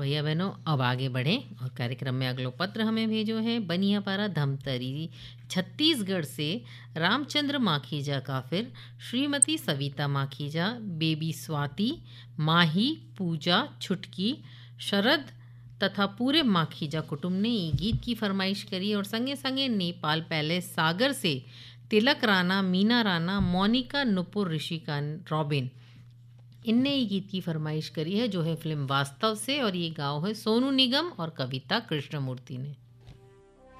भैया बहनों, अब आगे बढ़ें और कार्यक्रम में अगलो पत्र हमें भेजो है बनियापारा धमतरी छत्तीसगढ़ से रामचंद्र माखीजा का। फिर श्रीमती सविता माखीजा, बेबी स्वाति, माही, पूजा, छुटकी, शरद तथा पूरे माखीजा कुटुंब ने ये गीत की फरमाइश करी। और संगे संगे नेपाल पैलेस सागर से तिलक राणा, मीना राणा, मोनिका, नुपुर, ऋषिका, रॉबिन, इनने ये गीत की फरमाइश करी है जो है फिल्म वास्तव से, और ये गाओ है सोनू निगम और कविता कृष्णमूर्ति ने।